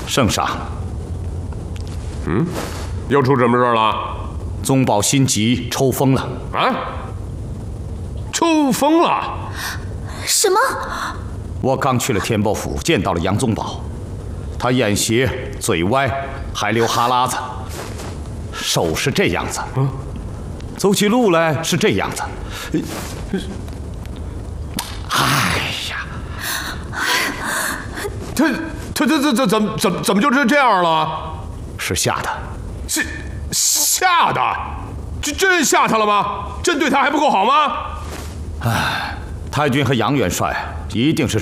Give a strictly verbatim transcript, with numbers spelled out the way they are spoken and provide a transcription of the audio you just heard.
圣上， 嗯，又出什么事了？ 宗保心急抽风了。 啊？抽风了？ 什么？ 我刚去了天波府，见到了杨宗保，他眼斜，嘴歪，还流哈喇子，手是这样子，嗯，走起路来是这样子。哎呀， 他他他他他怎么怎么怎么就是这样了？ 是吓的。 是吓的？这真吓他了吗？真对他还不够好吗？ 哎，太君和杨元帅一定是